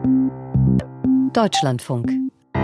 Deutschlandfunk.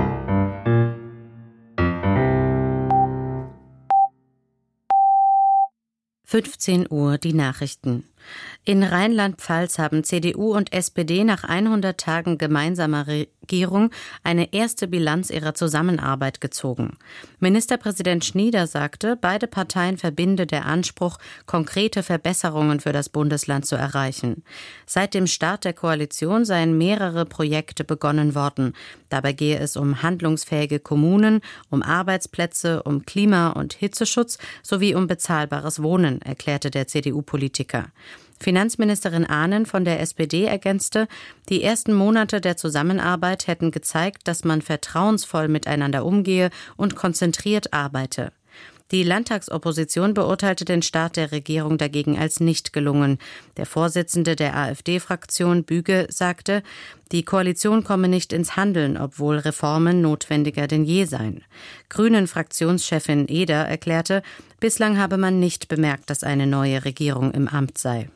Uhr die Nachrichten. In Rheinland-Pfalz haben CDU und SPD nach 100 Tagen gemeinsamer Regierung eine erste Bilanz ihrer Zusammenarbeit gezogen. Ministerpräsident Schnieder sagte, beide Parteien verbinde der Anspruch, konkrete Verbesserungen für das Bundesland zu erreichen. Seit dem Start der Koalition seien mehrere Projekte begonnen worden. Dabei gehe es um handlungsfähige Kommunen, um Arbeitsplätze, um Klima- und Hitzeschutz sowie um bezahlbares Wohnen, erklärte der CDU-Politiker. Finanzministerin Ahnen von der SPD ergänzte, die ersten Monate der Zusammenarbeit hätten gezeigt, dass man vertrauensvoll miteinander umgehe und konzentriert arbeite. Die Landtagsopposition beurteilte den Start der Regierung dagegen als nicht gelungen. Der Vorsitzende der AfD-Fraktion, Büge, sagte, die Koalition komme nicht ins Handeln, obwohl Reformen notwendiger denn je seien. Grünen-Fraktionschefin Eder erklärte, bislang habe man nicht bemerkt, dass eine neue Regierung im Amt sei.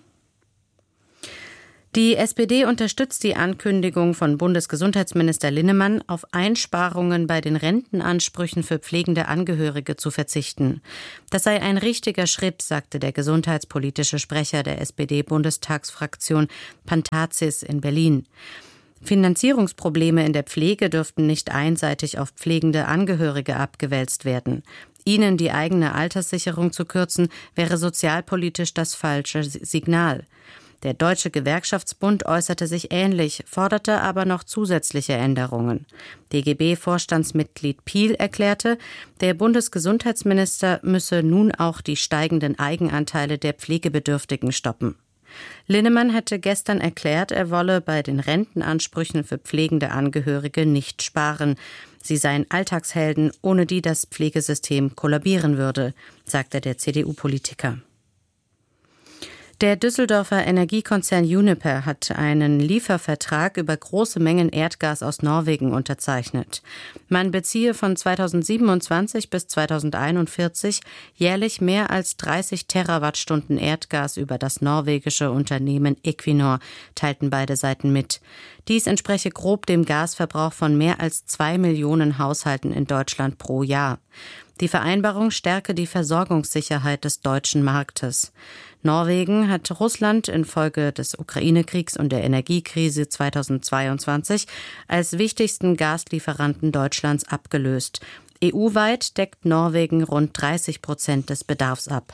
Die SPD unterstützt die Ankündigung von Bundesgesundheitsminister Linnemann, auf Einsparungen bei den Rentenansprüchen für pflegende Angehörige zu verzichten. Das sei ein richtiger Schritt, sagte der gesundheitspolitische Sprecher der SPD-Bundestagsfraktion Pantazis in Berlin. Finanzierungsprobleme in der Pflege dürften nicht einseitig auf pflegende Angehörige abgewälzt werden. Ihnen die eigene Alterssicherung zu kürzen, wäre sozialpolitisch das falsche Signal. Der Deutsche Gewerkschaftsbund äußerte sich ähnlich, forderte aber noch zusätzliche Änderungen. DGB-Vorstandsmitglied Piel erklärte, der Bundesgesundheitsminister müsse nun auch die steigenden Eigenanteile der Pflegebedürftigen stoppen. Linnemann hätte gestern erklärt, er wolle bei den Rentenansprüchen für pflegende Angehörige nicht sparen. Sie seien Alltagshelden, ohne die das Pflegesystem kollabieren würde, sagte der CDU-Politiker. Der Düsseldorfer Energiekonzern Uniper hat einen Liefervertrag über große Mengen Erdgas aus Norwegen unterzeichnet. Man beziehe von 2027 bis 2041 jährlich mehr als 30 Terawattstunden Erdgas über das norwegische Unternehmen Equinor, teilten beide Seiten mit. Dies entspreche grob dem Gasverbrauch von mehr als 2 Millionen Haushalten in Deutschland pro Jahr. Die Vereinbarung stärke die Versorgungssicherheit des deutschen Marktes. Norwegen hat Russland infolge des Ukraine-Kriegs und der Energiekrise 2022 als wichtigsten Gaslieferanten Deutschlands abgelöst. EU-weit deckt Norwegen rund 30% des Bedarfs ab.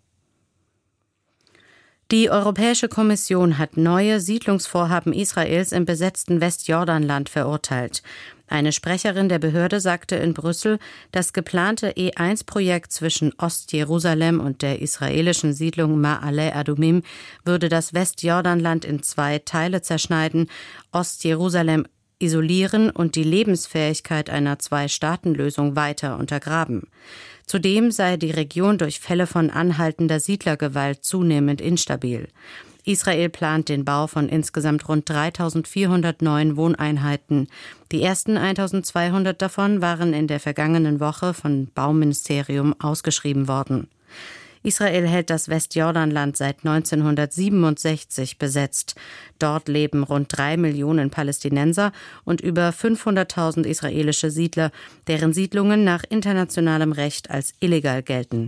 Die Europäische Kommission hat neue Siedlungsvorhaben Israels im besetzten Westjordanland verurteilt. Eine Sprecherin der Behörde sagte in Brüssel, das geplante E1-Projekt zwischen Ostjerusalem und der israelischen Siedlung Ma'ale Adumim würde das Westjordanland in 2 Teile zerschneiden, Ostjerusalem isolieren und die Lebensfähigkeit einer 2-Staaten-Lösung weiter untergraben. Zudem sei die Region durch Fälle von anhaltender Siedlergewalt zunehmend instabil. Israel plant den Bau von insgesamt rund 3.400 neuen Wohneinheiten. Die ersten 1.200 davon waren in der vergangenen Woche vom Bauministerium ausgeschrieben worden. Israel hält das Westjordanland seit 1967 besetzt. Dort leben rund 3 Millionen Palästinenser und über 500.000 israelische Siedler, deren Siedlungen nach internationalem Recht als illegal gelten.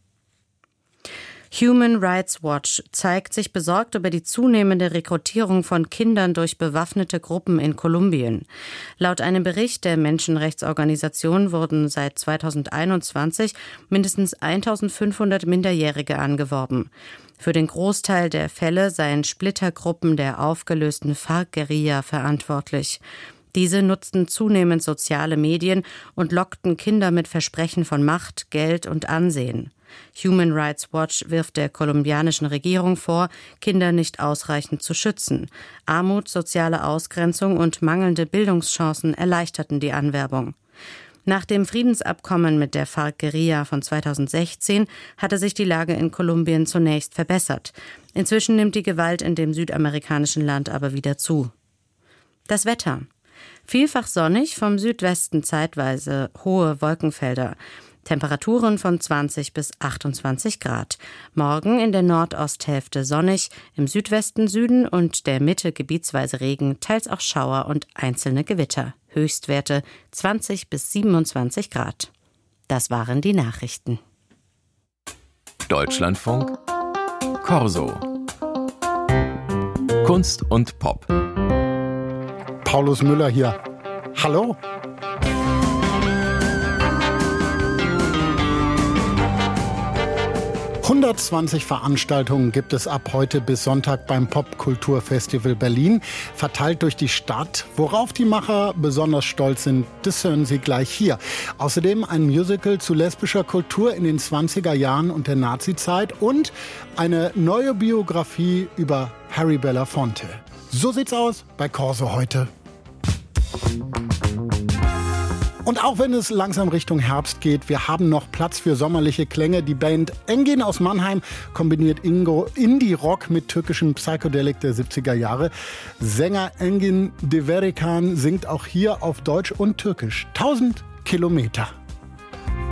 Human Rights Watch zeigt sich besorgt über die zunehmende Rekrutierung von Kindern durch bewaffnete Gruppen in Kolumbien. Laut einem Bericht der Menschenrechtsorganisation wurden seit 2021 mindestens 1.500 Minderjährige angeworben. Für den Großteil der Fälle seien Splittergruppen der aufgelösten FARC-Guerilla verantwortlich. Diese nutzten zunehmend soziale Medien und lockten Kinder mit Versprechen von Macht, Geld und Ansehen. Human Rights Watch wirft der kolumbianischen Regierung vor, Kinder nicht ausreichend zu schützen. Armut, soziale Ausgrenzung und mangelnde Bildungschancen erleichterten die Anwerbung. Nach dem Friedensabkommen mit der FARC-Guerilla von 2016 hatte sich die Lage in Kolumbien zunächst verbessert. Inzwischen nimmt die Gewalt in dem südamerikanischen Land aber wieder zu. Das Wetter. Vielfach sonnig, vom Südwesten zeitweise hohe Wolkenfelder. Temperaturen von 20 bis 28 Grad. Morgen in der Nordosthälfte sonnig, im Südwesten, Süden und der Mitte gebietsweise Regen, teils auch Schauer und einzelne Gewitter. Höchstwerte 20 bis 27 Grad. Das waren die Nachrichten. Deutschlandfunk Corso. Kunst und Pop. Paulus Müller hier. Hallo. ...120 Veranstaltungen gibt es ab heute bis Sonntag beim Popkulturfestival Berlin, verteilt durch die Stadt. Worauf die Macher besonders stolz sind, das hören Sie gleich hier. Außerdem ein Musical zu lesbischer Kultur in den 20er Jahren und der Nazizeit und eine neue Biografie über Harry Belafonte. So sieht's aus bei Corso heute. Und auch wenn es langsam Richtung Herbst geht, wir haben noch Platz für sommerliche Klänge. Die Band Engin aus Mannheim kombiniert Indie-Rock mit türkischem Psychedelic der 70er Jahre. Sänger Engin Deverikan singt auch hier auf Deutsch und Türkisch. 1000 Kilometer.